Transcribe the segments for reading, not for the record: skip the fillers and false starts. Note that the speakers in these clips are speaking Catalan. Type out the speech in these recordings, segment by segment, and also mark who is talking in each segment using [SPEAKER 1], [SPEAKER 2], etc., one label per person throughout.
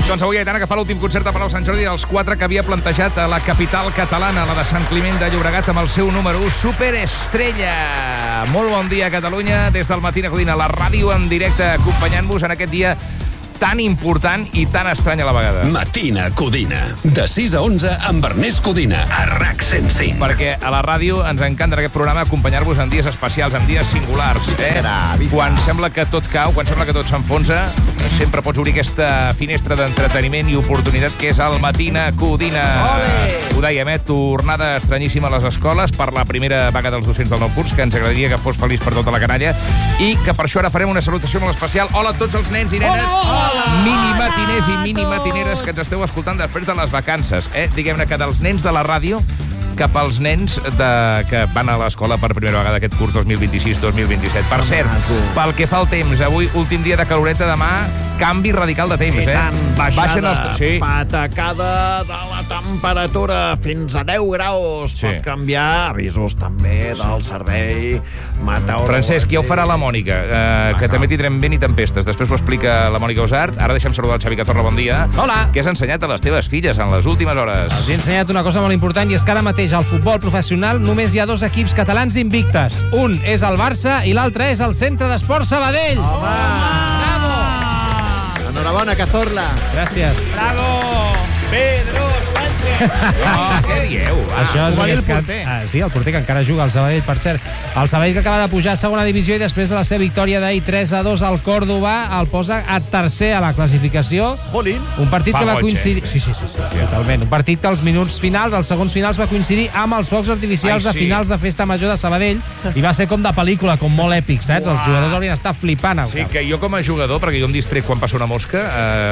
[SPEAKER 1] Doncs avui Aitana, que fa l'últim concert a Palau Sant Jordi dels 4 que havia plantejat a la capital catalana, la de Sant Climent de Llobregat, amb el seu número 1, Superestrella. Molt bon dia, Catalunya, des del Matina Codina, la ràdio en directe, acompanyant-vos en aquest dia tan important i tan estrany a la vegada.
[SPEAKER 2] Matina Codina, de 6 a 11 amb Ernest Codina, a RAC 105.
[SPEAKER 1] Perquè a la ràdio ens encanta en aquest programa acompanyar-vos en dies especials, en dies singulars. Quan sembla que tot cau, quan sembla que tot s'enfonsa, sempre pots obrir aquesta finestra d'entreteniment i oportunitat que és el Matina Codina. Ho dèiem, tornada estranyíssima a les escoles per la primera vaga dels docents del nou curs, que ens agradaria que fos feliç per tota la canalla, i que per això ara farem una salutació molt especial. Hola a tots els nens i nenes, mini-matiners i mini-matineres que ens esteu escoltant després de les vacances. Diguem-ne que dels nens de la ràdio cap als nens que van a l'escola per primera vegada aquest curs 2026-2027. Per cert, pel que fa al temps, avui, últim dia de caloreta, demà, canvi radical de temps,
[SPEAKER 3] Baixada, patacada de la temperatura fins a 10 graus. Pot canviar, avisos també del servei meteorològic.
[SPEAKER 1] Francesc, ja ho farà la Mònica, que també tindrem vent i tempestes. Després ho explica la Mònica Osart. Ara deixem saludar el Xavi Cazorla, bon dia.
[SPEAKER 4] Hola.
[SPEAKER 1] Què has ensenyat a les teves filles en les últimes hores?
[SPEAKER 4] Els he ensenyat una cosa molt important, i és que ara mateix al futbol professional només hi ha 2 equips catalans invictes. Un és el Barça i l'altre és el Centre d'Esports Sabadell. Bravo!
[SPEAKER 3] Enhorabona, Cazorla.
[SPEAKER 4] Gràcies.
[SPEAKER 5] Bravo! Pedro Sánchez!
[SPEAKER 1] Què dieu?
[SPEAKER 4] Això és
[SPEAKER 5] el
[SPEAKER 4] que...
[SPEAKER 5] porter.
[SPEAKER 4] Sí, el porter que encara juga al Sabadell, per cert. El Sabadell que acaba de pujar a segona divisió i després de la seva victòria d'ahir 3-2 al Còrdova el posa a tercer a la classificació.
[SPEAKER 3] Jolín.
[SPEAKER 4] Un partit
[SPEAKER 1] Fa
[SPEAKER 4] que va
[SPEAKER 1] goig,
[SPEAKER 4] coincidir... Sí, totalment. Un partit que als minuts finals, als segons finals, va coincidir amb els focs artificials de finals de Festa Major de Sabadell i va ser com de pel·lícula, com molt èpic, saps? Els jugadors haurien estat flipant.
[SPEAKER 1] Sí, que jo com a jugador, perquè jo em distrec quan passa una mosca,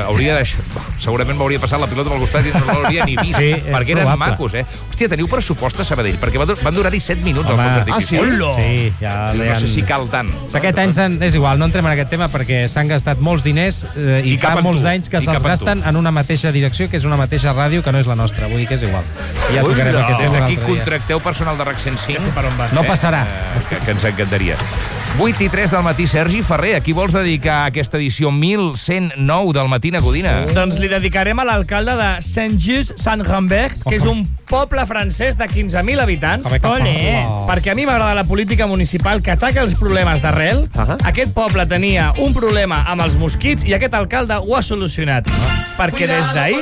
[SPEAKER 1] segurament m'hauria passat la pilota pel costat i no l'hauria ni vist, perquè eren macos, Hòstia, teniu pressupost a Sabadell, perquè van durar-hi 7 minuts els focs artificials.
[SPEAKER 4] Sí, ja
[SPEAKER 1] no sé si cal tant.
[SPEAKER 4] Aquest any és igual, no entrem en aquest tema perquè s'han gastat molts diners i fa molts anys que se'ls gasten en una mateixa direcció, que és una mateixa ràdio, que no és la nostra, vull dir que és igual. Ja tocarem aquest tema
[SPEAKER 1] des d'aquí
[SPEAKER 4] l'altre dia.
[SPEAKER 1] contracteu personal de RAC 105.
[SPEAKER 4] No passarà.
[SPEAKER 1] Que ens encantaria. 8:03 del matí, Sergi Ferrer, a qui vols dedicar aquesta edició 1109 del Matina Codina?
[SPEAKER 5] Doncs li dedicarem a l'alcalde de Saint-Just-Saint-Rambert, que és un poble francès de 15.000 habitants. Perquè a mi m'agrada la política municipal que ataca els problemes d'arrel. Aquest poble tenia un problema amb els mosquits i aquest alcalde ho ha solucionat. Perquè des d'ahir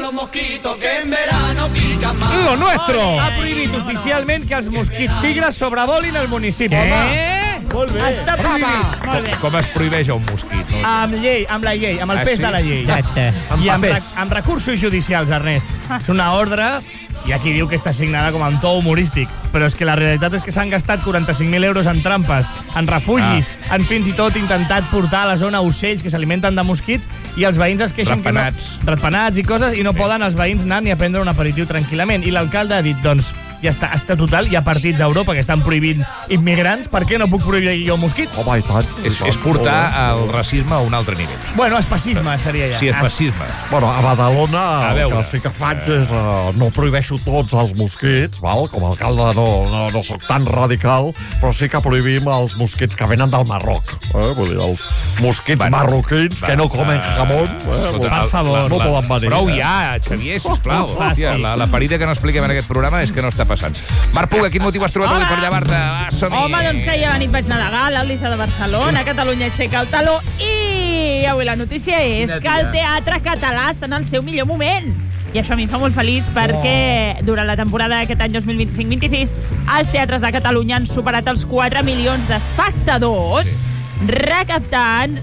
[SPEAKER 1] Lo nuestro!
[SPEAKER 5] ha prohibit oficialment que els mosquits tigres sobrevolin el municipi. Molt bé. Està prohibit. Molt bé.
[SPEAKER 1] Com es prohibeix a un mosquit? No?
[SPEAKER 5] Amb la llei, amb el pes de la llei. I amb recursos judicials, Ernest. És una ordre, i aquí diu que està signada com amb to humorístic, però és que la realitat és que s'han gastat 45.000 euros en trampes, en refugis, han fins i tot intentat portar a la zona ocells que s'alimenten de mosquits i els veïns es queixen ratpenats i coses, i no poden els veïns anar ni a prendre un aperitiu tranquil·lament. I l'alcalde ha dit, doncs, ja està total, hi ha partits a Europa que estan prohibint immigrants, per què no puc prohibir jo mosquits?
[SPEAKER 3] Home, i tant.
[SPEAKER 1] És portar el racisme a un altre nivell.
[SPEAKER 5] Bueno, especisme seria ja.
[SPEAKER 1] Sí, especisme.
[SPEAKER 3] Bueno, a Badalona el que sí que faig és no prohibeixo tots els mosquits, val? Com a alcalde no soc tan radical, però sí que prohibim els mosquits que venen del Marroc. Vull dir, els mosquits marroquins que no comen jamón.
[SPEAKER 5] Per favor.
[SPEAKER 3] No poden venir.
[SPEAKER 1] Prou ja, Xavier, sisplau. La parida que no expliquem en aquest programa és que no està passant. Marc Puga, quin motiu has trobat avui per llevar-te?
[SPEAKER 6] Home, doncs que ahir a la nit vaig anar de gala al Liceu de Barcelona, Catalunya aixeca el taló, i avui la notícia és que el teatre català està en el seu millor moment. I això a mi em fa molt feliç perquè durant la temporada d'aquest any 2025-26 els teatres de Catalunya han superat els 4 milions d'espectadors, recaptant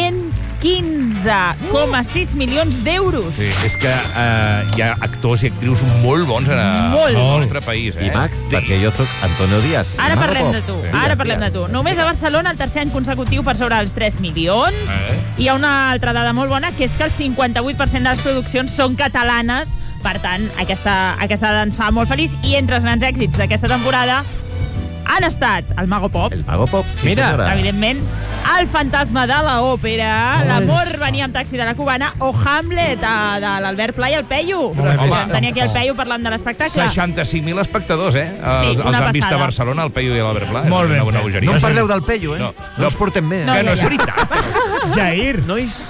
[SPEAKER 6] 115,6 milions d'euros.
[SPEAKER 1] Sí, és que hi ha actors i actrius molt bons en el nostre país.
[SPEAKER 3] I Max, perquè jo soc Antonio Díaz.
[SPEAKER 6] Ara parlem de tu, Només a Barcelona, el tercer any consecutiu per sobre dels 3 milions. Hi ha una altra dada molt bona, que és que el 58% de les produccions són catalanes. Per tant, aquesta dada ens fa molt feliç. I entre els grans èxits d'aquesta temporada han estat el Mago Pop.
[SPEAKER 3] El Mago Pop, sí,
[SPEAKER 4] mira,
[SPEAKER 3] senyora.
[SPEAKER 6] Evidentment, El fantasma de l'òpera, L'amor venia amb taxi de la cubana, o Hamlet, de l'Albert Pla i el Peyu. Tenia aquí el Peyu parlant de l'espectacle.
[SPEAKER 1] 65.000 espectadors, els han vist a Barcelona, el Peyu i l'Albert Pla.
[SPEAKER 5] Molt bé.
[SPEAKER 3] No em parleu del Peyu,
[SPEAKER 1] No
[SPEAKER 3] ens portem bé.
[SPEAKER 1] Que no és veritat.
[SPEAKER 5] Jair.
[SPEAKER 3] Nois,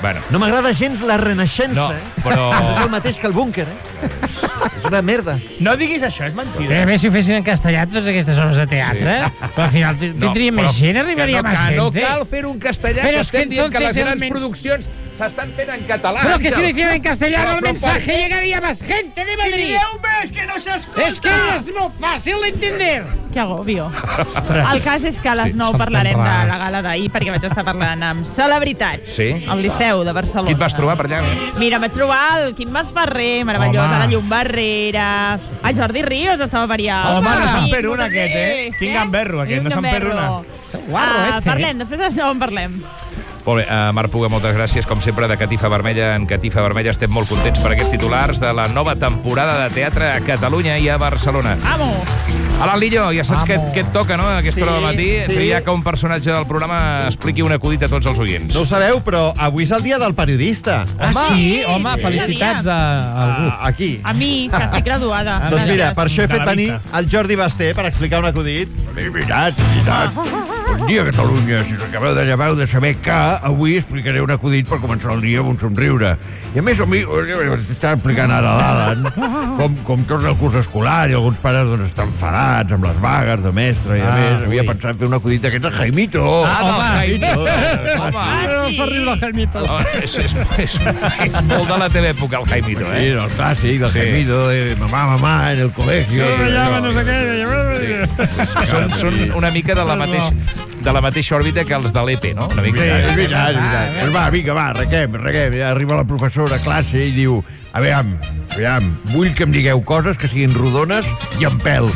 [SPEAKER 3] No m'agrada gens la Renaixença,
[SPEAKER 1] però...
[SPEAKER 3] És el mateix que el búnquer, És una merda.
[SPEAKER 5] No diguis això, és mentida.
[SPEAKER 4] A més, si ho fessin en castellà totes aquestes obres de teatre, però al final tindria més gent, arribaria més gent.
[SPEAKER 1] No cal fer un castellà, que estem dient que les grans produccions s'estan fent en català.
[SPEAKER 4] Pero que si lo hicieran en castellano el mensaje llegaría más gente de Madrid.
[SPEAKER 5] Que no s'escolta.
[SPEAKER 4] Es que es molt fàcil d'entender.
[SPEAKER 6] Que agobio. El cas és que a les 9 parlarem de la gala d'ahir, perquè vaig estar parlant amb celebritats al Liceu de Barcelona.
[SPEAKER 1] Qui et vas trobar per allà?
[SPEAKER 6] Mira, vaig trobar el Quim Masferrer, meravellosa, la Llum Barrera, el Jordi Ríos estava per allà.
[SPEAKER 5] Home, no se'n perd una, aquest, Quin gamberro, aquest, no se'n perd una.
[SPEAKER 6] Parlem, després d'això en parlem.
[SPEAKER 1] Molt bé, Marc Puga, moltes gràcies. Com sempre, de Catifa Vermella en Catifa Vermella estem molt contents per aquests titulars de la nova temporada de teatre a Catalunya i a Barcelona.
[SPEAKER 6] Amo!
[SPEAKER 1] Alan Lillo, ja saps què et toca, no?, a aquesta hora del matí. Triar que un personatge del programa expliqui un acudit a tots els oients.
[SPEAKER 3] No ho sabeu, però avui és el dia del periodista.
[SPEAKER 4] Sí? Home, felicitats a algú.
[SPEAKER 3] Aquí.
[SPEAKER 6] A mi, que estic graduada.
[SPEAKER 3] Doncs mira, per això he fet venir el Jordi Basté per explicar un acudit.
[SPEAKER 7] És veritat. Bon dia, Catalunya. Si us acabeu de llevar, heu de saber que avui explicaré un acudit per començar el dia amb un somriure. I a més, a mi està explicant ara l'Alan com torna el curs escolar i alguns pares estan enfadats amb les vagues de mestre i a més havia pensat fer un acudit d'aquests a Jaimito.
[SPEAKER 1] Jaimito.
[SPEAKER 4] Home, fa riure el Jaimito.
[SPEAKER 1] És molt de la teva època, el Jaimito,
[SPEAKER 7] Sí, el clàssic del Jaimito, mamá, en el colegio.
[SPEAKER 4] No sé què.
[SPEAKER 1] Són una mica de la mateixa òrbita que els de l'EPE, no? Una mica.
[SPEAKER 7] Sí, és veritat. Doncs va, vinga, arrequem. Arriba la professora a classe i diu: aviam, vull que em digueu coses que siguin rodones i amb pèls.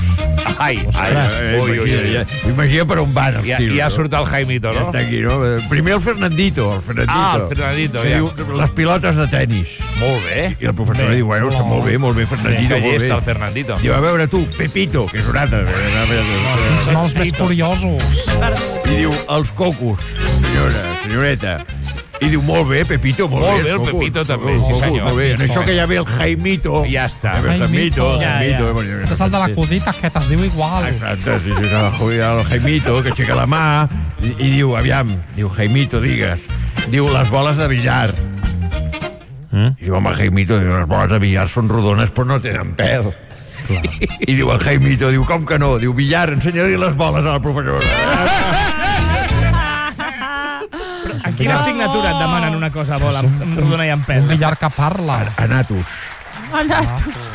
[SPEAKER 7] Imagina per on van els tiros.
[SPEAKER 1] Ja surt el Jaimito, no?
[SPEAKER 7] Ja està aquí, no? Primer el Fernandito.
[SPEAKER 1] El Fernandito,
[SPEAKER 7] que diu les pilotes de tenis.
[SPEAKER 1] Molt bé.
[SPEAKER 7] I el professor diu, bueno, està molt bé, Fernandito,
[SPEAKER 1] molt bé.
[SPEAKER 7] Allí
[SPEAKER 1] està el Fernandito.
[SPEAKER 7] Diu, a veure tu, Pepito, que és un altre.
[SPEAKER 4] Són els més curiosos.
[SPEAKER 7] I diu, els cocos, senyoreta. I diu, molt bé, Pepito, molt bé.
[SPEAKER 1] Molt bé, el Pepito també, sí senyor.
[SPEAKER 7] Molt bé, en això que ja ve el Jaimito.
[SPEAKER 1] Ja està.
[SPEAKER 7] Jaimito.
[SPEAKER 4] És el de l'acudit, aquest es diu igual.
[SPEAKER 7] Exacte, sí, el Jaimito, que aixeca la mà i diu, aviam, Jaimito, digues. Diu, les boles de billar. I diu, home, Jaimito, les boles de billar són rodones però no tenen pèl. I diu el Jaimito, com que no? Diu, billar, ensenya-li les boles a la professora.
[SPEAKER 5] En quina assignatura et demanen una cosa bola rodona i amb pèl?
[SPEAKER 4] Un billar que parla.
[SPEAKER 7] Anatus.